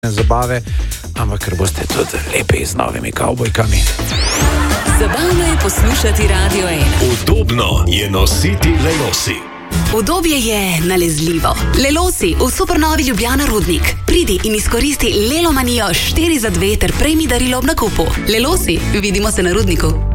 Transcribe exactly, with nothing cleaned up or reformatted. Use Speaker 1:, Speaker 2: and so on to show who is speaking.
Speaker 1: zabave, ampak ker boste tudi lepi z novimi kavbojkami.
Speaker 2: Zabavno je poslušati Radio ena.
Speaker 3: Udobno je nositi Lelosi.
Speaker 2: Udobje je nalezljivo. Lelosi v supernovi Ljubljana Rudnik. Pridi in izkoristi Lelomanijo štiri za dve ter prejmi darilo ob nakupu. Lelosi, vidimo se na Rudniku.